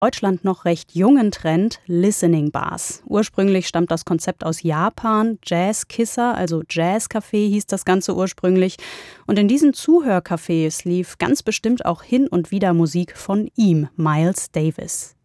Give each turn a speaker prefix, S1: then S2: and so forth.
S1: Deutschland noch recht jungen Trend Listening Bars. Ursprünglich stammt das Konzept aus Japan. Jazzkisser, also Jazzcafé hieß das Ganze ursprünglich. Und in diesen Zuhörcafés lief ganz bestimmt auch hin und wieder Musik von ihm, Miles Davis.